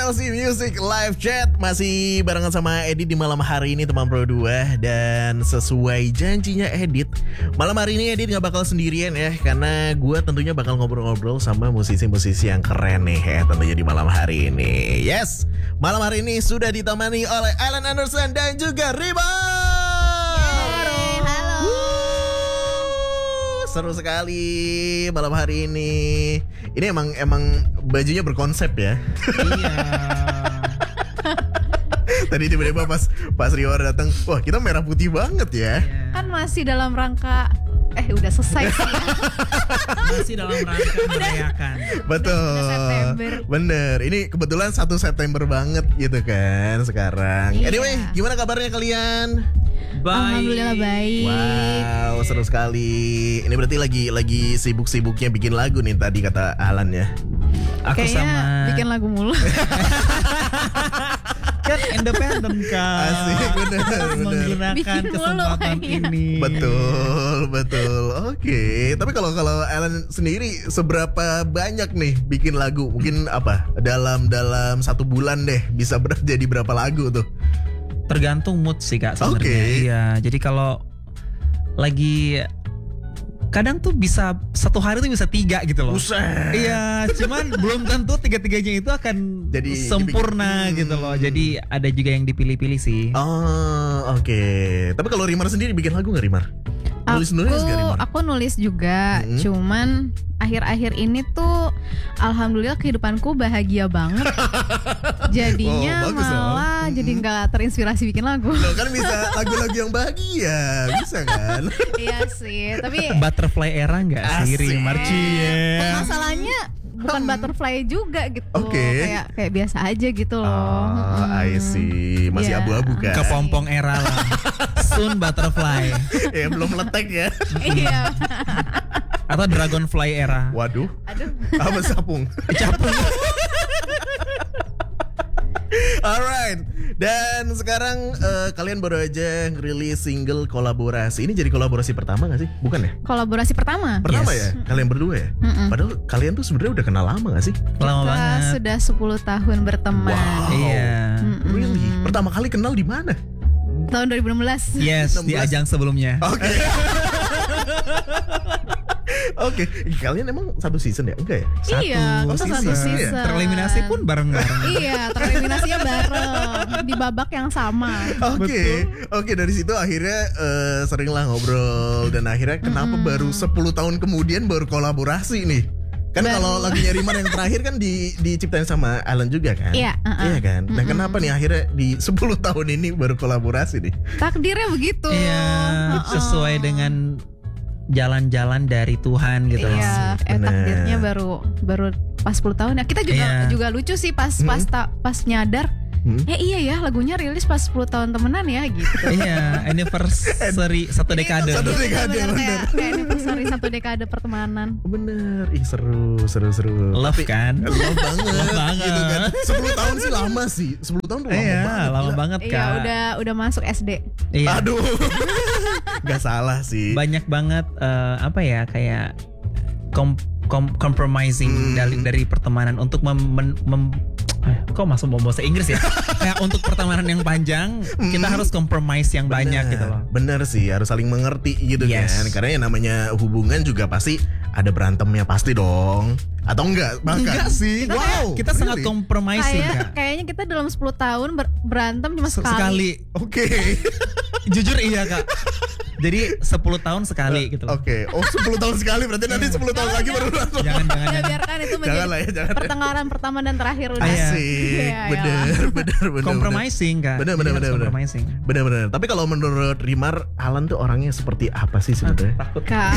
LC Music Live Chat. Masih barengan sama Edit di malam hari ini teman Pro 2. Dan sesuai janjinya Edit, malam hari ini Edit gak bakal sendirian ya, karena gue tentunya bakal ngobrol-ngobrol sama musisi-musisi yang keren nih ya, tentunya di malam hari ini. Yes, malam hari ini sudah ditemani oleh Alan Anderson dan juga Rima. Seru sekali malam hari ini. Ini emang bajunya berkonsep ya. Iya. Tadi tiba-tiba pas Rio datang, wah kita merah putih banget ya. Kan masih dalam rangka udah selesai sih. Masih dalam rangka merayakan. Betul. September. Bener. Ini kebetulan 1 September banget gitu kan sekarang. Iya. Anyway, gimana kabarnya kalian? Alhamdulillah baik. Wow, seru sekali. Ini berarti lagi sibuk-sibuknya bikin lagu nih tadi kata Alan ya. Aku Kayaknya sama bikin lagu mulu. kan independen kan. Asik, bener. Menggunakan Bikin mulu, kesempatan iya. ini. Betul. Oke. Tapi kalau Alan sendiri seberapa banyak nih bikin lagu? Mungkin apa? Dalam 1 bulan deh bisa jadi berapa lagu tuh? Tergantung mood sih Kak sebenarnya. Oke. Iya, jadi kalau lagi kadang tuh bisa 1 hari tuh bisa 3 gitu loh. Buset. Iya, cuman belum tentu 3-3-nya itu akan Jadi sempurna gitu loh. Jadi ada juga yang dipilih-pilih sih. Oh, oke. Tapi kalau Rimar sendiri bikin lagu gak Rimar? Nulis gak Rimar? Aku nulis juga, cuman akhir-akhir ini tuh alhamdulillah kehidupanku bahagia banget. Jadinya bagus malah jadi nggak terinspirasi bikin lagu. Lo kan bisa lagu-lagu yang bahagia, bisa kan? Iya sih, tapi Butterfly era enggak sih Asik. Rimar Cie? masalahnya bukan butterfly juga gitu. Oke. Kayak biasa aja gitu loh. Oh, I see. Masih Iya. abu-abu kan? Kepompong era lah. Soon Butterfly Ya belum meletek ya. Iya. atau Dragonfly era. Waduh. Aduh. Apa sapung? Capung. Alright. Dan sekarang kalian baru aja ngerilis single kolaborasi. Ini jadi kolaborasi pertama gak sih? Bukan ya? Kolaborasi pertama. Pertama Yes. ya? Kalian berdua ya? Padahal kalian tuh sebenarnya udah kenal lama gak sih? Lama Kita banget. sudah 10 tahun berteman. Wow. Iya. Really? Pertama kali kenal di mana? Tahun 2016. Yes, di 16. ajang sebelumnya. Oke. Oke, kalian emang satu season ya? Enggak ya? Iya, Oh, kita season. satu season. Tereliminasi pun bareng-bareng. Iya, tereliminasinya bareng di babak yang sama. Oke, dari situ akhirnya seringlah ngobrol dan akhirnya kenapa baru 10 tahun kemudian baru kolaborasi nih? Kan kalau lagunya Rimar yang terakhir kan diciptain sama Alan juga kan? Iya, Iya kan? Nah, kenapa nih akhirnya di 10 tahun ini baru kolaborasi nih? Takdirnya begitu. Iya, sesuai dengan jalan-jalan dari Tuhan gitu loh. Iya, Bener. takdirnya baru pas 10 tahun. Nah, kita juga lucu sih pas nyadar. Iya ya, lagunya rilis pas 10 tahun temenan ya gitu. Iya, anniversary 1 dekade. Satu Iya, dekade, bener, kayak anniversary 1 dekade pertemanan. Bener, seru. Love kan? Love banget. Love banget. Gitu kan. 10 tahun sih lama sih. 10 tahun tuh lama Iya, banget. lama gila. banget Iya, Kak. udah masuk SD. Iya. Aduh. Gak salah sih. Banyak banget kayak compromising dari pertemanan untuk kok masuk bahasa Inggris ya? Kayak untuk pertemanan yang panjang kita harus compromise yang banyak gitu loh. Bener sih, harus saling mengerti gitu Yes. kan. Karena yang namanya hubungan juga pasti ada berantemnya pasti dong. Atau enggak? Enggak sih. Kita sangat compromising Kak. Kayaknya kita dalam 10 tahun berantem cuma sekali. Sekali. Oke. Jujur iya Kak. Jadi 10 tahun sekali gitu loh. Oke. Oh, 10 tahun sekali berarti nanti 10 tahun lagi baru berantem. Jangan. Ya biarkan itu menjadi Jangan lah ya, jangan. pertengkaran pertama dan terakhir udah. Asik. Iya, Bener. Compromising Kak. Bener. Jadi harus compromising. Bener. Tapi kalau menurut Rimar, Alan tuh orangnya seperti apa sih sebenarnya? Kak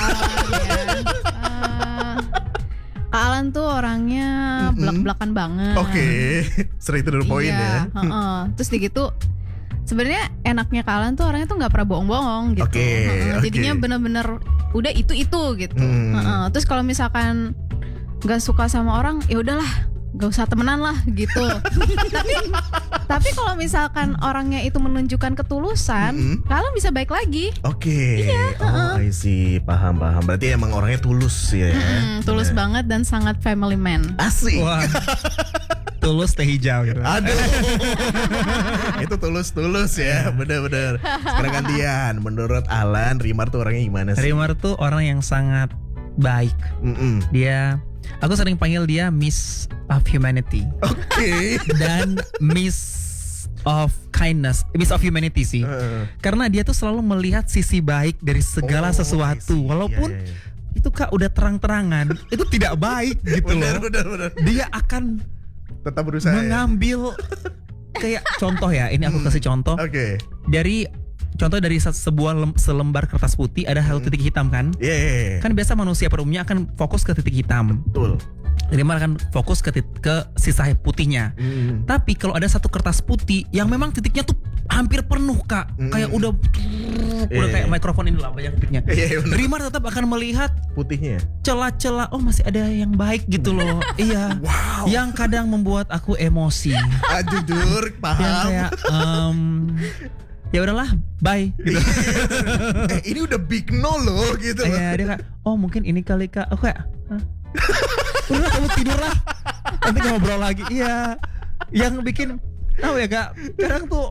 Alan tuh orangnya belak-belakan banget. Oke. Straight to the point ya. Terus gitu sebenarnya enaknya Kak Alan tuh orangnya tuh nggak pernah bohong-bohong gitu. Oke. Jadinya bener-bener udah itu gitu. Terus kalau misalkan nggak suka sama orang, ya udahlah, gak usah temenan lah gitu. tapi kalau misalkan orangnya itu menunjukkan ketulusan, kalian bisa baik lagi. Oke. I see, paham. Berarti emang orangnya tulus ya. Tulus banget dan sangat family man. Asik. Wah. tulus teh hijau gitu. Aduh. Itu tulus ya, bener-bener. Sekarang gantian. Menurut Alan, Rimar tuh orangnya gimana sih? Rimar tuh orang yang sangat baik. Dia, aku sering panggil dia Miss of Humanity. Oke. Dan Miss of Kindness, Miss of Humanity sih. Karena dia tuh selalu melihat sisi baik dari segala sesuatu, walaupun itu Kak udah terang-terangan itu tidak baik gitu loh. Bener. Dia akan Tetap berusaha. mengambil kayak contoh ya, ini aku kasih contoh. Oke. Contoh dari sebuah selembar kertas putih ada satu titik hitam kan? Iya. Kan biasa manusia pada umumnya akan fokus ke titik hitam. Betul. Rimar akan fokus ke sisa putihnya. Tapi kalau ada satu kertas putih yang memang titiknya tuh hampir penuh Kak, kayak udah kayak mikrofon ini lah banyak titiknya. Rimar tetap akan melihat putihnya, celah-celah. Oh masih ada yang baik gitu loh. Iya. Wow. Yang kadang membuat aku emosi. Jujur paham. Yang kayak ya udahlah, bye gitu. Ini udah big no loh gitu. Iya, dia kayak, oh mungkin ini kali Kak. Aku kayak, udah kamu tidur lah, nanti ngobrol lagi. Iya. Yang bikin tahu ya Kak, kadang tuh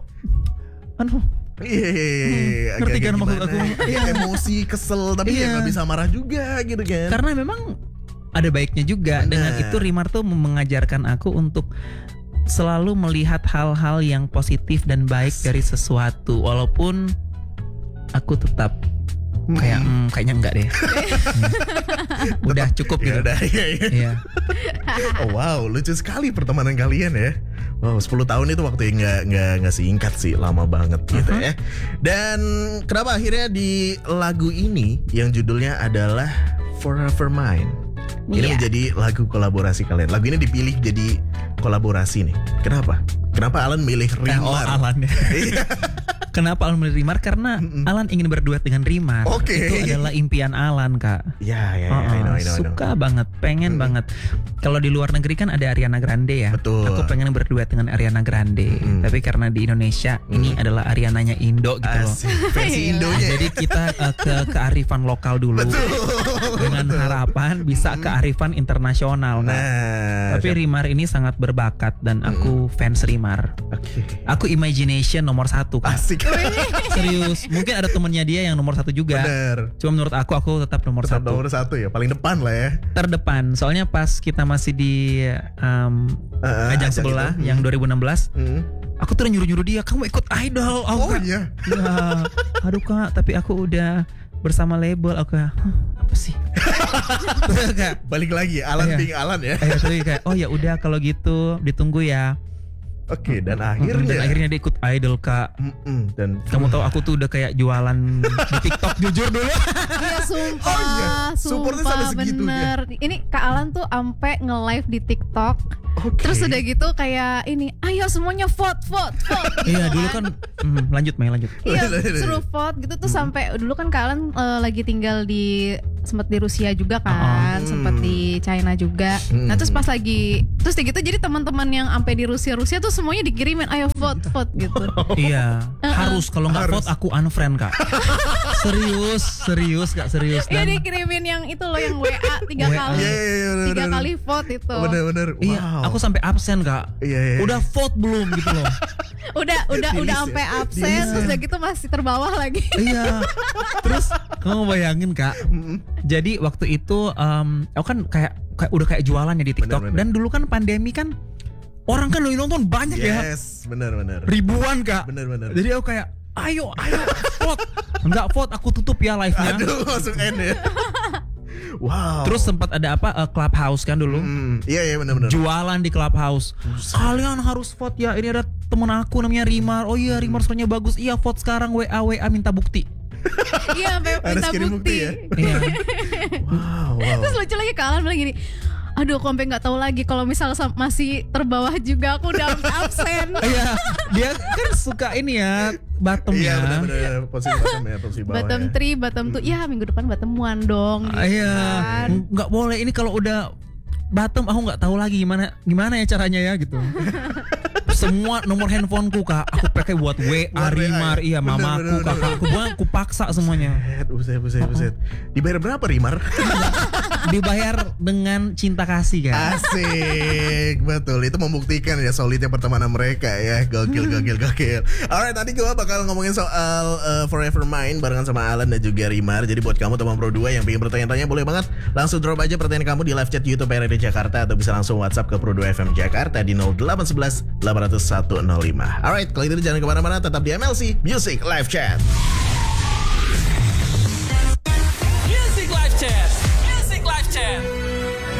Iya. Ngerti kan maksud aku? Iya. Emosi, kesel, tapi ya nggak bisa marah juga gitu kan. Karena memang ada baiknya juga. Bener. Dengan itu Rimar tuh mengajarkan aku untuk selalu melihat hal-hal yang positif dan baik dari sesuatu, walaupun aku tetap kayak kayaknya enggak deh. Udah cukup gitu. Udah, iya. Oh wow, lucu sekali pertemanan kalian ya. Wow, 10 tahun itu waktu yang nggak singkat sih, lama banget gitu ya. Dan kenapa akhirnya di lagu ini yang judulnya adalah Forever Mine, ini menjadi lagu kolaborasi kalian. Lagu ini dipilih jadi kolaborasi nih. Kenapa? Kenapa Alan milih Rimar? Alan ya. Kenapa Alan milih Rimar? Karena Alan ingin berduet dengan Rimar. Oke. Itu adalah impian Alan Kak. Ya, I know. Suka banget, pengen banget. Kalau di luar negeri kan ada Ariana Grande ya. Betul. Aku pengen berduet dengan Ariana Grande. Tapi karena di Indonesia ini adalah Ariananya Indo gitu loh. Versi Indonya. Jadi kita ke kearifan lokal dulu. Dengan harapan bisa kearifan internasional. Nah, tapi Rimar ini sangat berbakat dan aku fans Rimar. Oke. Aku imagination nomor 1 Kak. Asik. Serius. Mungkin ada temennya dia yang nomor 1 juga. Bener. Cuma menurut aku tetap nomor 1. Nomor 1 ya, paling depan lah ya. Terdepan. Soalnya pas kita masih di ajang sebelah itu. yang 2016, aku tuh udah nyuruh-nyuruh dia, kamu ikut idol. Iya. Ya, aduh Kak, tapi aku udah bersama label. Aku kayak, apa sih? Kayak, balik lagi Alan being Alan ya. Tapi kayak, oh ya udah kalau gitu ditunggu ya. Oke, dan akhirnya dia ikut idol Kak. Dan kamu tahu aku tuh udah kayak jualan di TikTok jujur dulu. Iya sumpah, supportnya sampai segitunya. bener. Ini Kak Alan tuh ampe nge-live di TikTok. Terus udah gitu kayak ini, ayo semuanya vote. Iya dulu kan lanjut. Iya suruh vote gitu tuh sampai dulu kan Kak Alan lagi tinggal sempat di Rusia juga kan, sempat di China juga. Nah terus pas lagi terus kayak gitu jadi teman-teman yang sampai di Rusia tuh semuanya dikirimin ayo vote gitu. Iya, harus kalau nggak vote aku unfriend Kak. serius Kak, serius. Iya dikirimin yang itu loh yang WA 3 kali. Tiga kali vote itu. Bener. Wow. Iya, aku sampai absen Kak. Iya. Udah vote belum gitu loh. udah sampai absen terus udah gitu masih terbawah lagi. Iya. Terus kamu bayangin Kak. Jadi waktu itu aku kan kayak udah kayak jualan ya di TikTok. Bener. Dan dulu kan pandemi kan orang kan nonton banyak ya. Yes, bener. Ribuan Kak. Bener. Jadi aku kayak ayo vote. Enggak vote aku tutup ya live-nya. Aduh, langsung end ya. Wow. Terus sempat ada Clubhouse kan dulu. Iya benar. Jualan di Clubhouse. Kalian harus vote ya. Ini ada temen aku namanya Rimar. Oh iya Rimar suaranya bagus. Iya vote sekarang WA minta bukti. Iya minta bukti ya. Iya. Wow. Terus lucu lagi Kak Alan bilang gini, aduh aku sampai nggak tahu lagi kalau misal masih terbawah juga aku udah absen. Iya, dia kan suka ini ya bottom ya. Iya benar posisi bottom ya, posisi bawah. Bottom 3, bottom 2. Ya minggu depan bottom 1 dong. Gitu iya, kan. nggak boleh ini kalau udah bottom aku nggak tahu lagi gimana ya caranya ya gitu. Semua nomor handphoneku Kak, aku pakai buat WA Rimar, iya mamaku, kakakku, aku paksa semuanya. Buset. Dibayar berapa Rimar? dibayar dengan cinta kasih kan. Asik, betul. Itu membuktikan ya solidnya pertemanan mereka ya. Gokil. Alright, nanti gue bakal ngomongin soal Forever Mine barengan sama Alan dan juga Rimar. Jadi buat kamu teman Pro 2 yang pengen bertanya-tanya, boleh banget langsung drop aja pertanyaan kamu di live chat YouTube RRI Jakarta, atau bisa langsung WhatsApp ke Pro 2 FM Jakarta di 0811 800 105. Alright, kalau itu jangan kemana-mana, tetap di MLC Music Live Chat.